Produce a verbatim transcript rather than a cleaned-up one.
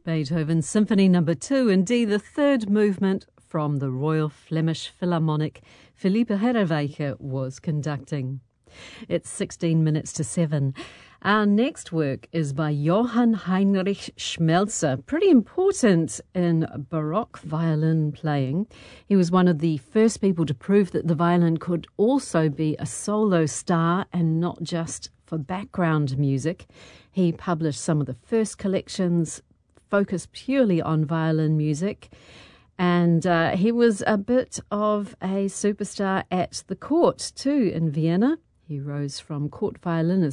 Beethoven Symphony Number Two in D, the third movement from the Royal Flemish Philharmonic. Philippe Herreweyke was conducting. It's sixteen minutes to seven. Our next work is by Johann Heinrich Schmelzer, pretty important in Baroque violin playing. He was one of the first people to prove that the violin could also be a solo star and not just for background music. He published some of the first collections focused purely on violin music. And uh, he was a bit of a superstar at the court too in Vienna. He rose from court violinist